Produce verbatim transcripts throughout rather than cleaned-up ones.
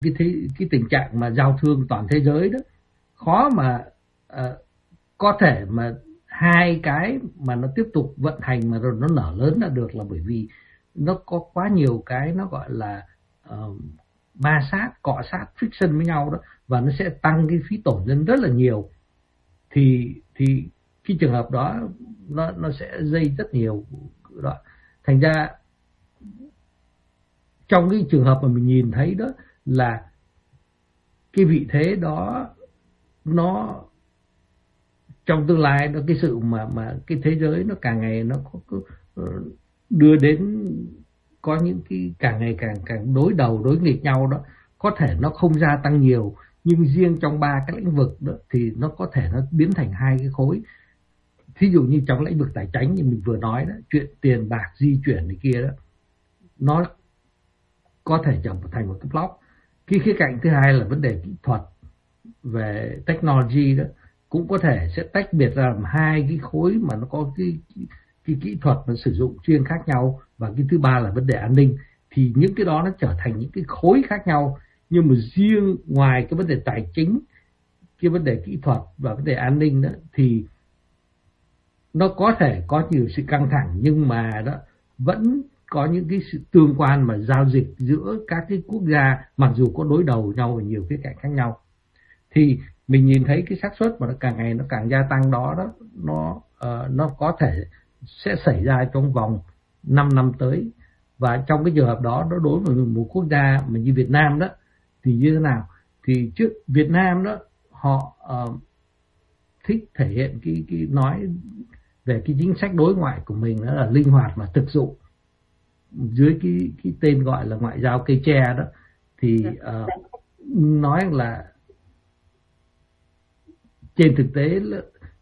cái thế, cái tình trạng mà giao thương toàn thế giới đó khó mà uh, có thể mà hai cái mà nó tiếp tục vận hành mà rồi nó nở lớn ra được, là bởi vì nó có quá nhiều cái nó gọi là uh, ma sát, cọ sát, friction với nhau đó, và nó sẽ tăng cái phí tổn lên rất là nhiều. Thì thì cái trường hợp đó nó nó sẽ dây rất nhiều đó. Thành ra trong cái trường hợp mà mình nhìn thấy đó là cái vị thế đó nó trong tương lai, nó cái sự mà mà cái thế giới nó càng ngày nó có, có đưa đến có những cái càng ngày càng càng đối đầu, đối nghịch nhau đó, có thể nó không gia tăng nhiều, nhưng riêng trong ba cái lĩnh vực đó thì nó có thể nó biến thành hai cái khối. Thí dụ như trong lĩnh vực tài chính như mình vừa nói đó, chuyện tiền bạc di chuyển này kia đó, nó có thể trở thành một cái block. Cái khía cạnh thứ hai là vấn đề kỹ thuật về technology đó, cũng có thể sẽ tách biệt ra làm hai cái khối mà nó có cái, cái, cái kỹ thuật nó sử dụng chuyên khác nhau. Và cái thứ ba là vấn đề an ninh, thì những cái đó nó trở thành những cái khối khác nhau. Nhưng mà riêng ngoài cái vấn đề tài chính, cái vấn đề kỹ thuật và vấn đề an ninh đó, thì nó có thể có nhiều sự căng thẳng, nhưng mà đó vẫn có những cái sự tương quan mà giao dịch giữa các cái quốc gia, mặc dù có đối đầu nhau ở nhiều khía cạnh khác nhau. Thì mình nhìn thấy cái xác suất mà nó càng ngày nó càng gia tăng đó đó, nó uh, nó có thể sẽ xảy ra trong vòng năm năm tới. Và trong cái trường hợp đó, nó đối với một quốc gia mà như Việt Nam đó thì như thế nào? Thì trước Việt Nam đó họ uh, thích thể hiện cái cái nói về cái chính sách đối ngoại của mình, đó là linh hoạt mà thực dụng, dưới cái cái tên gọi là ngoại giao cây tre đó. Thì uh, nói là trên thực tế là,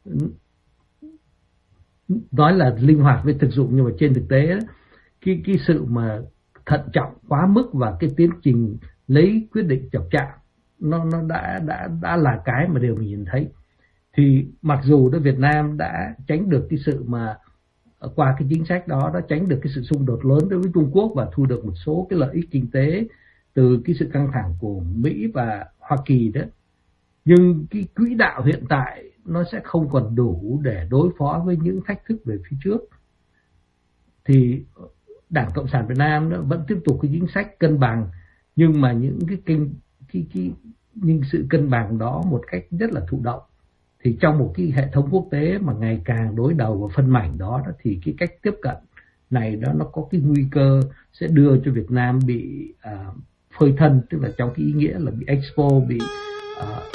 nói là linh hoạt với thực dụng, nhưng mà trên thực tế cái cái sự mà thận trọng quá mức và cái tiến trình lấy quyết định chậm chạp nó nó đã đã đã là cái mà đều mình nhìn thấy. Thì mặc dù đó Việt Nam đã tránh được cái sự mà qua cái chính sách đó đã tránh được cái sự xung đột lớn đối với Trung Quốc và thu được một số cái lợi ích kinh tế từ cái sự căng thẳng của Mỹ và Hoa Kỳ đó, nhưng cái quỹ đạo hiện tại nó sẽ không còn đủ để đối phó với những thách thức về phía trước. Thì Đảng Cộng sản Việt Nam nó vẫn tiếp tục cái chính sách cân bằng, nhưng mà những cái kinh cái, cái những sự cân bằng đó một cách rất là thụ động. Thì trong một cái hệ thống quốc tế mà ngày càng đối đầu và phân mảnh đó, đó thì cái cách tiếp cận này đó nó có cái nguy cơ sẽ đưa cho Việt Nam bị uh, phơi thân, tức là trong cái ý nghĩa là bị expo, bị uh,